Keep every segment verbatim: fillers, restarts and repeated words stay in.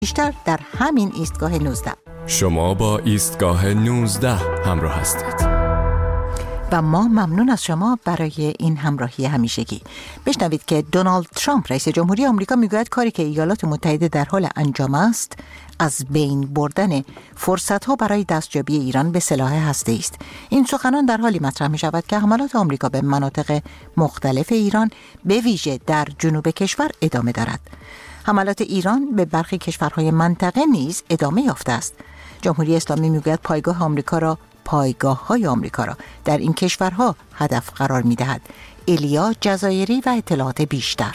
بیشتر در همین ایستگاه نوزده. شما با ایستگاه نوزده همراه هستید و ما ممنون از شما برای این همراهی همیشگی. بشنوید که دونالد ترامپ رئیس جمهوری آمریکا میگوید کاری که ایالات متحده در حال انجام است از بین بردن فرصت‌ها برای دستیابی ایران به سلاح هسته‌ای است. این سخنان در حالی مطرح می‌شود که حملات آمریکا به مناطق مختلف ایران به ویژه در جنوب کشور ادامه دارد. حملات ایران به برخی کشورهای منطقه نیز ادامه یافته است. جمهوری اسلامی میگوید پایگاه آمریکا را پایگاه‌های آمریکا را در این کشورها هدف قرار می‌دهد. ایلیا جزایری و اطلاعات بیشتر.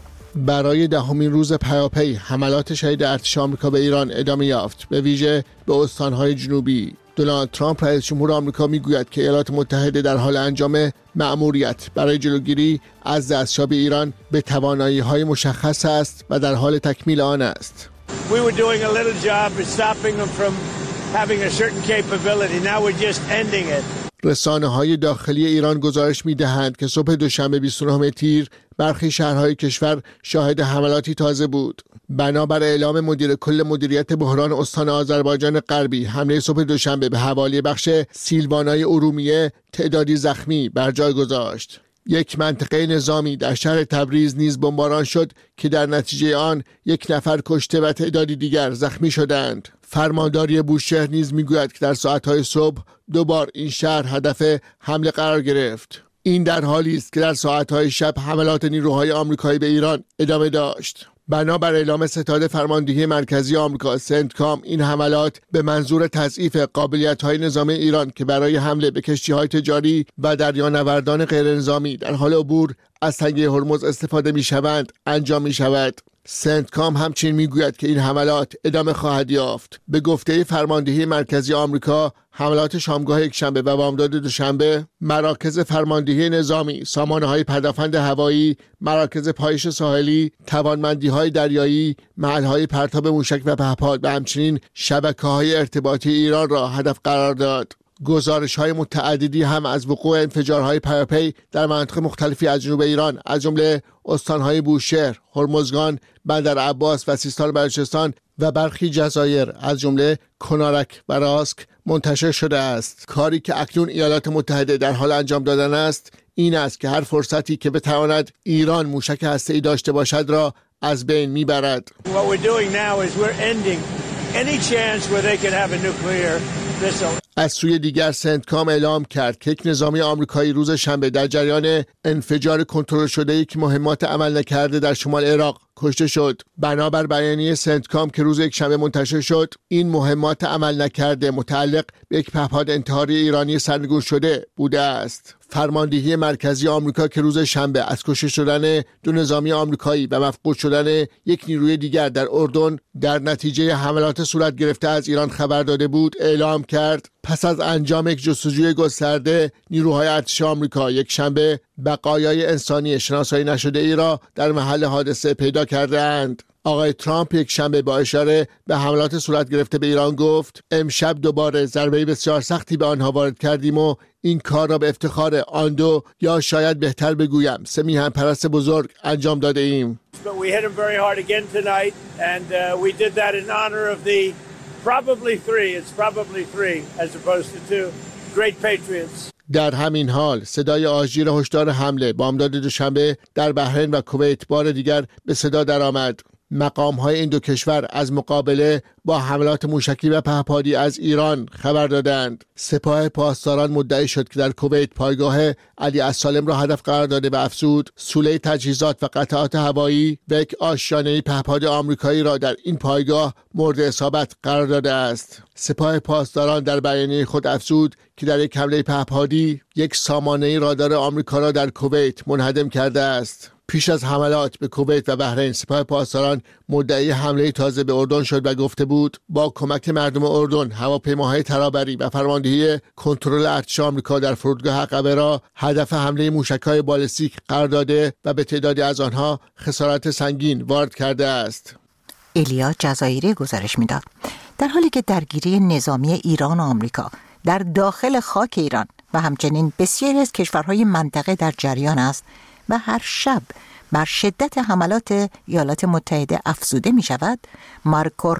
برای دهمین روز پیاپی حملات شدید ارتش آمریکا به ایران ادامه یافت، به ویژه به استان‌های جنوبی. دونالد ترامپ رئیس جمهور آمریکا میگوید که ایالات متحده در حال انجام مأموریت برای جلوگیری از دستیابی ایران به توانایی‌های مشخص است و در حال تکمیل آن است. We were doing a little job of stopping them from having a certain capability. Now we're just ending it. رسانه‌های داخلی ایران گزارش می‌دهند که صبح دوشنبه بیست و نهم تیر برخی شهرهای کشور شاهد حملاتی تازه بود. بنابر اعلام مدیر کل مدیریت بحران استان آذربایجان غربی، حمله صبح دوشنبه به حوالی بخش سیلوانای ارومیه تعدادی زخمی بر جای گذاشت. یک منطقه نظامی در شهر تبریز نیز بمباران شد که در نتیجه آن یک نفر کشته و تعدادی دیگر زخمی شدند. فرمانداری بوشهر نیز میگوید که در ساعت‌های صبح دوبار این شهر هدف حمله قرار گرفت. این در حالی است که در ساعت‌های شب حملات نیروهای آمریکایی به ایران ادامه داشت. بنابر اعلام ستاد فرماندهی مرکزی آمریکا سنتکام، این حملات به منظور تضعیف قابلیت‌های نظامی ایران که برای حمله به کشتی‌های تجاری و دریانوردان غیرنظامی در حال عبور از تنگه هرمز استفاده می‌شوند انجام می‌شود. سنتکام همچنین میگوید که این حملات ادامه خواهد یافت. به گفته فرماندهی مرکزی آمریکا، حملات شامگاه یکشنبه و بامداد دوشنبه مراکز فرماندهی نظامی، سامانه‌های پدافند هوایی، مراکز پایش ساحلی، توانمندی‌های دریایی، محل‌های پرتاب موشک و پهپاد و همچنین شبکه‌های ارتباطی ایران را هدف قرار داد. گزارش‌های متعددی هم از وقوع انفجارهای پیاپی در مناطق مختلفی از جنوب ایران از جمله استان‌های بوشهر، هرمزگان، بندر عباس و سیستان بلوچستان و برخی جزایر از جمله کنارک و راسک منتشر شده است. کاری که اکنون ایالات متحده در حال انجام دادن است این است که هر فرصتی که بتواند ایران موشک هسته‌ای داشته باشد را از بین میبرد. What we're doing now is we're ending any chance where they could have a nuclear missile. از سوی دیگر سنتکام اعلام کرد که یک نظامی آمریکایی روز شنبه در جریان انفجار کنترل شده‌ای که مهمات عمل نکرده در شمال عراق کشته شد. بنابر بیانیه سنتکام که روز یک شنبه منتشر شد، این مهمات عمل نکرده متعلق به یک پهپاد انتحاری ایرانی سرنگون شده بوده است. فرماندهی مرکزی آمریکا که روز شنبه از کشته شدن دو نظامی آمریکایی و مفقود شدن یک نیروی دیگر در اردن در نتیجه حملات صورت گرفته از ایران خبر داده بود، اعلام کرد پس از انجام یک جستجوی گسترده، نیروهای ارتش آمریکا یک شنبه بقایای انسانی شناسایی نشده ای را در محل حادثه پیدا کردند. آقای ترامپ یک شنبه با اشاره به حملات صورت گرفته به ایران گفت امشب دوباره ضربه بسیار سختی به آنها وارد کردیم و این کار را به افتخار آن دو یا شاید بهتر بگویم سه میهن پرست بزرگ انجام داده ایم. But we hit them very hard again tonight and uh, we did that in honor of the probably three, it's probably three as opposed to two great patriots. در همین حال صدای آژیر هشدار حمله بامداد دوشنبه در بحرین و کویت بار دیگر به صدا درآمد. مقام‌های این دو کشور از مقابله با حملات موشکی و پهپادی از ایران خبر دادند. سپاه پاسداران مدعی شد که در کویت پایگاه علی السالم را هدف قرار داده و افزود سوله تجهیزات و قطعات هوایی و یک آشیانه پهپاد آمریکایی را در این پایگاه مورد اصابت قرار داده است. سپاه پاسداران در بیانیه خود افزود که در یک حمله پهپادی یک سامانه رادار آمریکا را در کویت منهدم کرده است. پیش از حملات به کویت و بحرین، سپاه پاسداران مدعی حمله تازه به اردن شد و گفته بود با کمک مردم اردن هواپیماهای ترابری و فرماندهی کنترل ارتش آمریکا در فرودگاه عقبه را هدف حمله موشک‌های بالستیک قرار داده و به تعدادی از آنها خسارت سنگین وارد کرده است. ایلیا جزایری گزارش می‌داد. در حالی که درگیری نظامی ایران و آمریکا در داخل خاک ایران و همچنین بسیاری از کشورهای منطقه در جریان است و هر شب بر شدت حملات ایالات متحده افزوده می شود، مارکو